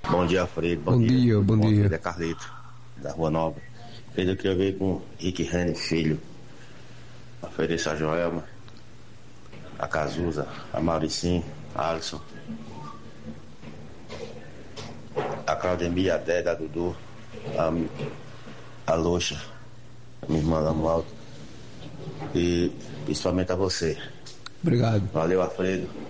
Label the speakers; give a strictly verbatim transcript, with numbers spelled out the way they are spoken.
Speaker 1: Bom dia, Alfredo.
Speaker 2: Bom, bom dia, dia, bom, bom dia.
Speaker 1: É Carlito, da Rua Nova. Alfredo, eu queria ver com Rick Rene, filho. Ofereço a Joelma, a Cazuza, a Mauricinho, a Alisson, a Claudemir, a Déda, a Dudu, a, a Loxa, a minha irmã lá no alto. E principalmente a você.
Speaker 2: Obrigado.
Speaker 1: Valeu, Alfredo.